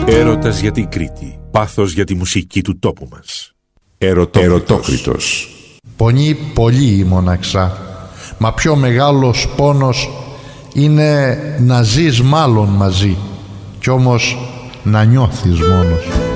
Έρωτας για την Κρήτη. Πάθος για τη μουσική του τόπου μας. Ερωτόκριτος. Πονεί πολύ η μοναξά, μα πιο μεγάλος πόνος είναι να ζεις μάλλον μαζί κι όμως να νιώθεις μόνος.